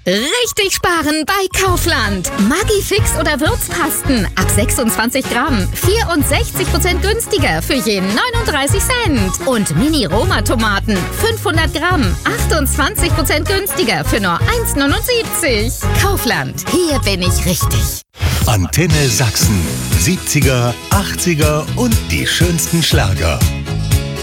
Richtig sparen bei Kaufland. Maggi-Fix oder Würzpasten ab 26 Gramm. 64% günstiger für je 39 Cent. Und Mini-Roma-Tomaten 500 Gramm. 28% günstiger für nur 1,79. Kaufland, hier bin ich richtig. Antenne Sachsen. 70er, 80er und die schönsten Schlager.